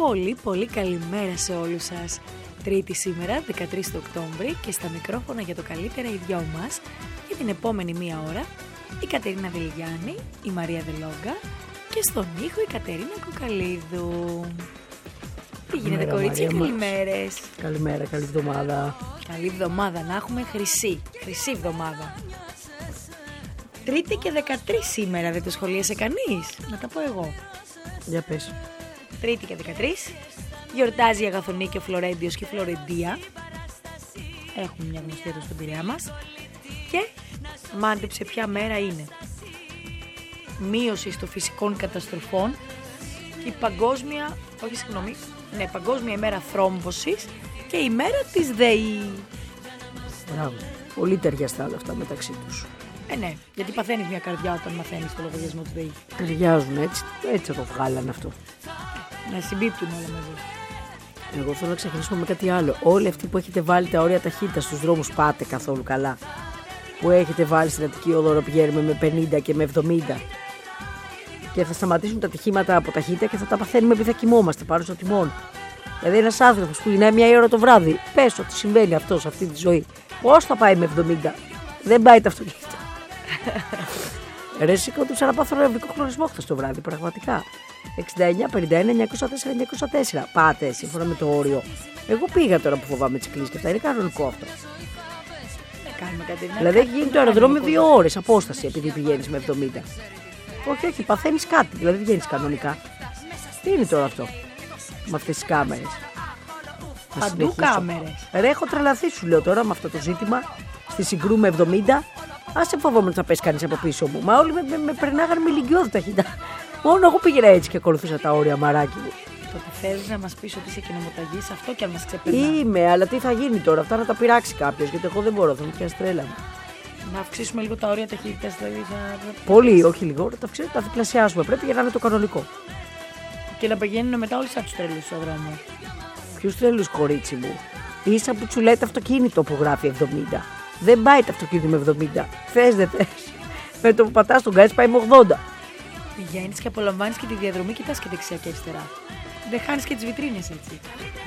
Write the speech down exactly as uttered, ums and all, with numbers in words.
πολύ πολύ καλημέρα σε όλους σας. Τρίτη σήμερα, δεκατρείς του Οκτώβρη, και στα μικρόφωνα για το καλύτερα οι δυο μας για την επόμενη μία ώρα η Κατερίνα Δελιγιάννη, η Μαρία Δελόγκα και στον ήχο η Κατερίνα Κοκαλίδου. Τι γίνεται, κορίτσια, καλημέρες. Καλημέρα, καλή εβδομάδα. Καλή εβδομάδα, να έχουμε χρυσή, χρυσή εβδομάδα. Τρίτη και δεκατρείς σήμερα, δεν το σχολίασε κανείς, να τα πω εγώ. Για πες. Τρίτη και δεκατρείς, γιορτάζει η Αγαθονίκη, ο Φλωρέντιος και η Φλωρεντία. Έχουμε μια γνωστή εδώ στον Πειραιά μας. Και μάντεψε ποια μέρα είναι. Μείωση των φυσικών καταστροφών και η παγκόσμια, όχι συγγνώμη, ναι, παγκόσμια ημέρα θρόμβωσης και η μέρα της ΔΕΗ. Μπράβο. Πολύ ταιριαστά όλα αυτά μεταξύ τους. Ε, ναι, γιατί παθαίνεις μια καρδιά όταν μαθαίνεις το λογαριασμό του ΔΕΗ. Ταιριάζουν έτσι, έτσι θα το βγάλανε αυτό. Να συμπίπτουν όλα μαζί. Εγώ θέλω να ξεκινήσουμε με κάτι άλλο. Όλοι αυτοί που έχετε βάλει τα όρια ταχύτητα στους δρόμους, πάτε καθόλου καλά? Που έχετε βάλει στην Αττική Οδό να πηγαίνουμε με πενήντα και με εβδομήντα. Και θα σταματήσουν τα ατυχήματα από ταχύτητα και θα τα παθαίνουμε επειδή θα κοιμόμαστε πάνω στο τιμόνι. Δηλαδή, ένας άνθρωπος που είναι μια ώρα το βράδυ, πες ότι συμβαίνει αυτό σε αυτή τη ζωή, πώς θα πάει με εβδομήντα? Δεν πάει το αυτοκίνητο. Ρε, σηκώτουσα να πάθω νευρικό χλωρισμό χθες το βράδυ, πραγματικά. εξήντα εννιά πενήντα ένα εννιακόσια τέσσερα εννιακόσια τέσσερα. Πάτε σύμφωνα με το όριο. Εγώ πήγα τώρα που φοβάμαι τις κλήσεις και αυτά. Είναι κανονικό αυτό. Δηλαδή έχει γίνει το αεροδρόμιο δύο ώρες απόσταση επειδή πηγαίνεις με εβδομήντα. Όχι, όχι, παθαίνεις κάτι. Δηλαδή βγαίνεις κανονικά. Τι είναι τώρα αυτό με αυτές τις κάμερες? Παντού κάμερες. Ρε, έχω τρελαθεί, σου λέω τώρα με αυτό το ζήτημα. Στη Συγκρού με εβδομήντα. Άσε φοβόμουν ότι θα πέσει κανείς από πίσω μου. Μα όλοι με, με, με περνάγαν με ηλικιώδη ταχύτητα. Μόνο εγώ πήγαινα έτσι και ακολουθούσα τα όρια, μαράκι μου. Τότε θέλεις να μας πεις ότι είσαι κοινομοταγής, αυτό και αν μας ξεπερνά. Είμαι, αλλά τι θα γίνει τώρα? Αυτά να τα πειράξει κάποιος, γιατί εγώ δεν μπορώ, θα μου πιάσει τρέλα μου. Να αυξήσουμε λίγο τα όρια ταχύτητας, δηλαδή θα... Πολύ, όχι λίγο, τα, αυξήσουμε, τα διπλασιάσουμε. Πρέπει για να είναι το κανονικό. Και να πηγαίνουν μετά όλοι σαν τους τρέλους στον δρόμο. Ποιους τρέλους, κορίτσι μου? Ίσα που σου λέει το αυτοκίνητο που γράφει εβδομήντα. Δεν πάει το αυτοκίνητο με εβδομήντα. Θες, δεν θες. Με το που πατάς τον γκάζι πάει με ογδόντα. Πηγαίνεις και απολαμβάνεις και τη διαδρομή, κοιτάς και δεξιά και αριστερά. Δεν χάνεις και τις βιτρίνες έτσι.